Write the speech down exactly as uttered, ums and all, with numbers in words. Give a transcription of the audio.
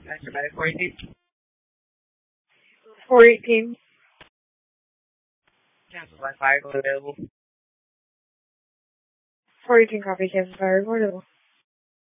Extra medic four eighteen. four eighteen. Cancel by fire, go available. four eighteen copy, cancel fire, available.